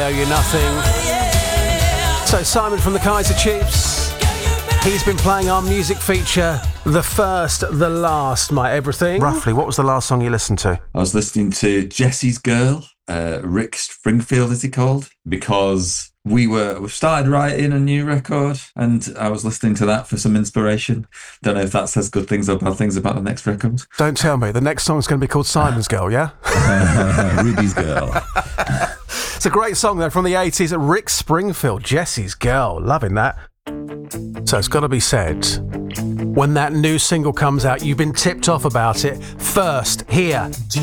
You Nothing. So Simon from the Kaiser Chiefs, he's been playing our music feature, The First, The Last, My Everything. Roughly, what was the last song you listened to? I was listening to Jesse's Girl, Rick Springfield is he called, because we've started writing a new record and I was listening to that for some inspiration. Don't know if that says good things or bad things about the next record. Don't tell me. The next song's going to be called Simon's Girl, yeah? Ruby's Girl. It's a great song, though, from the 80s. Rick Springfield, Jesse's Girl. Loving that. So it's got to be said, when that new single comes out, you've been tipped off about it first here.